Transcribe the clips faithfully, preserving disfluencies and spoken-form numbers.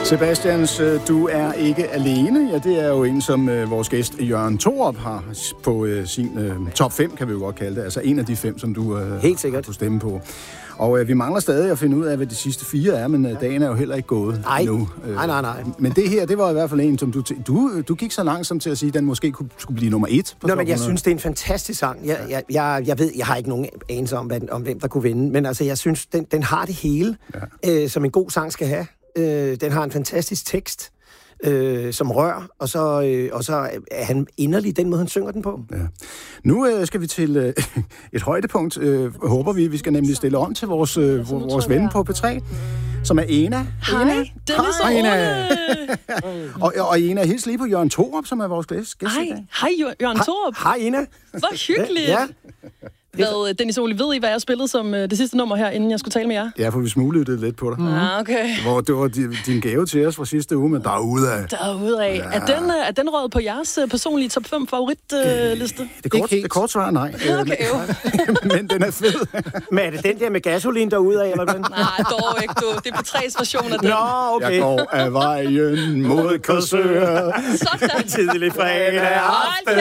Sebastians, du er ikke alene. Ja, det er jo en, som øh, vores gæst Jørgen Thorup har på øh, sin øh, top fem, kan vi jo godt kalde det. Altså en af de fem, som du øh, Helt sikkert. har stemme på. Og øh, vi mangler stadig at finde ud af, hvad de sidste fire er, men øh, dagen er jo heller ikke gået nej. nu. Øh, nej, nej, nej. Men det her, det var i hvert fald en, som du... T- du, du gik så langsomt til at sige, at den måske kunne, skulle blive nummer et. På Nå, men jeg synes, det er en fantastisk sang. Jeg, jeg, jeg, jeg ved, jeg har ikke nogen anelse om, hvad, om hvem der kunne vinde, men altså, jeg synes, den, den har det hele, ja. øh, som en god sang skal have. Øh, den har en fantastisk tekst, øh, som rør, og så, øh, og så er han inderlig den måde, han synger den på. Ja. Nu øh, skal vi til øh, et højdepunkt, øh, håber vi. Vi skal nemlig stille om til vores, øh, vores ven på P tre, som er Ena. Hej, Ena. Dennis og Ena. og, og Ena, hils lige på Jørgen Thorup, som er vores gæst. Hej, hej Jørgen Thorup. Hej, Ena. Hvor hyggeligt. Ja. Hvad, Dennis Ole, ved I, hvad jeg spillede som uh, det sidste nummer her, inden jeg skulle tale med jer? Ja, for vi smuglede det lidt på dig. Mm. Ah, okay. Hvor det var din, din gave til os fra sidste uge, men derudad. Derudad. Ja. Er den, er den røget på jeres uh, personlige top fem favoritliste? Uh, det, kort, det kort svar, nej. Okay, men den er fed. Men er det den der med gasolin derudad, eller hvad? Nej, dog ikke, du. Det er på tres version af den. Nå, okay. Jeg går af vejen mod Korsør. Sådan. Tidlig fredag aften.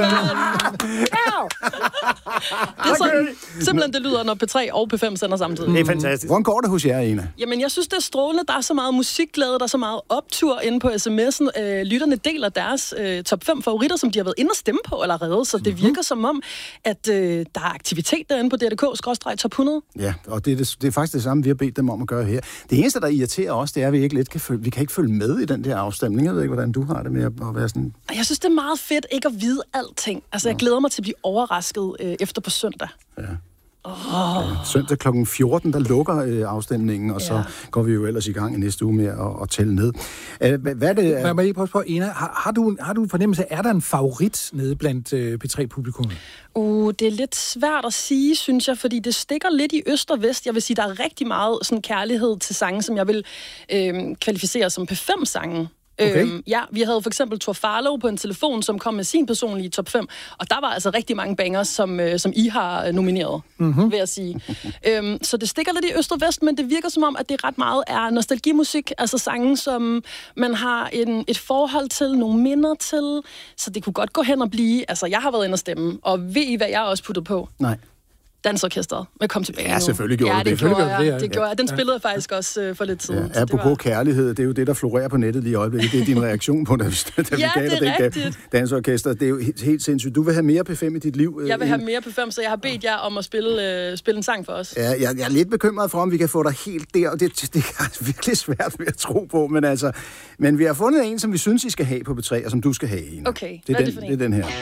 Det er sådan, simpelthen det lyder, når P tre og P fem sender samtidig. Det er fantastisk. Hvordan går det hos jer, Ena? Jamen, jeg synes, det er strålende. Der er så meget musikglæde, der er så meget optur inde på sms'en. Øh, lytterne deler deres øh, top fem favoritter, som de har været inde og stemme på allerede, så det virker mm-hmm. som om, at øh, der er aktivitet derinde på D R K skråstreg top hundrede. Ja, og det er, det, det er faktisk det samme, vi har bedt dem om at gøre her. Det eneste, der irriterer os, det er, at vi ikke lidt kan følge, vi kan ikke følge med i den der afstemning. Jeg ved ikke, hvordan du har det med at være sådan... Jeg synes, det er meget fedt ikke at vide alting. Altså, jeg glæder mig til at blive overrasket øh, efter på søndag. Ja. Oh. Ja, søndag klokken fjorten, der lukker øh, afstemningen, og så ja. går vi jo ellers i gang i næste uge med at, at tælle ned. Æh, hvad, hvad er det? Må jeg lige prøve på, Ena, har, har, du, har du en fornemmelse af, er der en favorit nede blandt øh, P tre-publikum? Uh, det er lidt svært at sige, synes jeg, fordi det stikker lidt i øst og vest. Jeg vil sige, der er rigtig meget sådan kærlighed til sange, som jeg vil øh, kvalificere som P fem-sange. Okay. Øhm, ja, vi havde for eksempel Thor Farlow på en telefon, som kom med sin personlige top fem, og der var altså rigtig mange bangers, som, øh, som I har nomineret, mm-hmm. vil jeg sige. øhm, så det stikker lidt i øst og vest, men det virker som om, at det ret meget er nostalgimusik, altså sange, som man har en, et forhold til, nogle minder til, så det kunne godt gå hen og blive, altså jeg har været inde og stemme, og ved I, hvad jeg også puttet på? Nej. Dansorkestret med Kom tilbage Ja, nu. selvfølgelig gjorde ja, det det. det. Gjorde jeg. Det, ja. det gjorde jeg. Den spillede jeg faktisk også øh, for lidt siden. Ja, apropos var... kærlighed, det er jo det, der florerer på nettet lige i øjeblikket. Det er din reaktion på det, da vi ja, gav dig det er det dansorkester. Det er jo helt, helt sindssygt. Du vil have mere P fem i dit liv. Jeg vil have mere P fem, så jeg har bedt jer om at spille, øh, spille en sang for os. Ja, jeg, jeg er lidt bekymret for, om vi kan få dig helt der, og det, det er virkelig svært ved at tro på, men altså, men vi har fundet en, som vi synes, I skal have på P tre, og som du skal have en. Okay, det er hvad den, er det for en? Det er den her.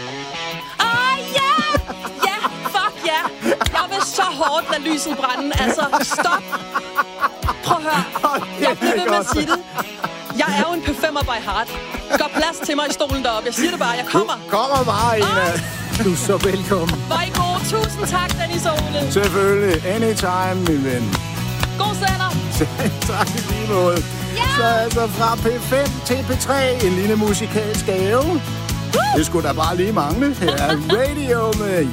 Så hårdt lad lyset brænde. Altså, stop. Prøv at høre. Jeg bliver ved med at sige det. Jeg er jo en P fem'er by heart. Gør plads til mig i stolen deroppe. Jeg siger det bare. Jeg kommer. Du kommer bare, Ena. Du er så velkommen. Var I gode? Tusind tak, Dennis og Ole. Selvfølgelig. Anytime, min ven. God sender. Tak i lige måde. Yeah. Så altså fra P fem til P tre. En lille musikalsk gave. Det skulle da bare lige mangle. Her er Radio med